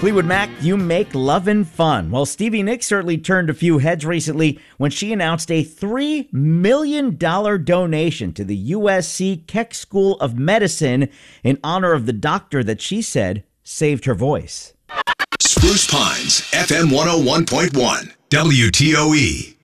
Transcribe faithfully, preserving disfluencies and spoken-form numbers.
Fleetwood Mac, You Make Lovin' Fun. Well, Stevie Nicks certainly turned a few heads recently when she announced a three million dollars donation to the U S C Keck School of Medicine in honor of the doctor that she said saved her voice. Spruce Pines, F M one oh one point one, W T O E.